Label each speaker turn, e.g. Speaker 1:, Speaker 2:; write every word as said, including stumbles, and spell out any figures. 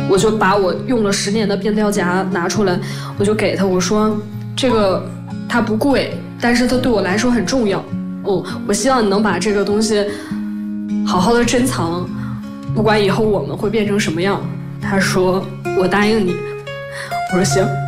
Speaker 1: 我就把我用了十年的变调夹拿出来，我就给他，我说这个它不贵，但是它对我来说很重要。哦，我希望你能把这个东西好好的珍藏，不管以后我们会变成什么样。他说我答应你。我说行。